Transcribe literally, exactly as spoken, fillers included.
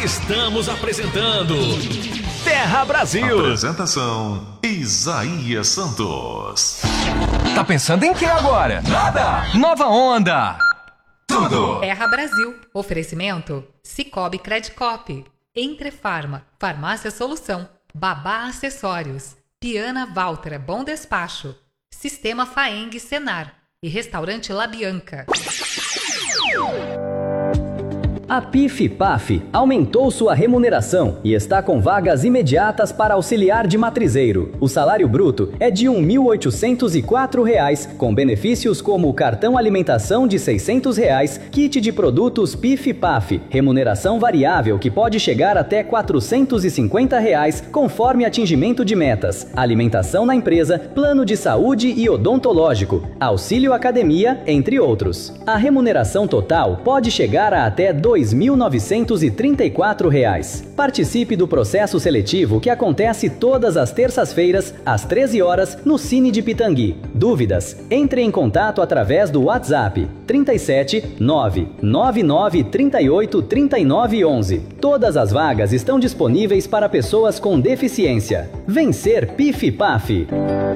Estamos apresentando Terra Brasil. Apresentação Isaías Santos. Tá pensando em que agora? Nada! Nova Onda! Tudo! Terra Brasil. Oferecimento Cicobi Credicop, Entrefarma, Farmácia Solução, Babá Acessórios, Piana Valtra Bom Despacho, Sistema Faeng Senar e Restaurante La Bianca. A P I F P A F aumentou sua remuneração e está com vagas imediatas para auxiliar de matrizeiro. O salário bruto é de um mil oitocentos e quatro reais, com benefícios como cartão alimentação de seiscentos reais, kit de produtos P I F P A F, remuneração variável que pode chegar até quatrocentos e cinquenta reais, conforme atingimento de metas, alimentação na empresa, plano de saúde e odontológico, auxílio academia, entre outros. A remuneração total pode chegar a até dois mil novecentos e trinta e quatro reais. Participe do processo seletivo que acontece todas as terças-feiras, às treze horas, no Cine de Pitangui. Dúvidas? Entre em contato através do WhatsApp trinta e sete, nove nove nove, trinta e oito, trinta e nove, onze. Todas as vagas estão disponíveis para pessoas com deficiência. Vencer P I F P A F.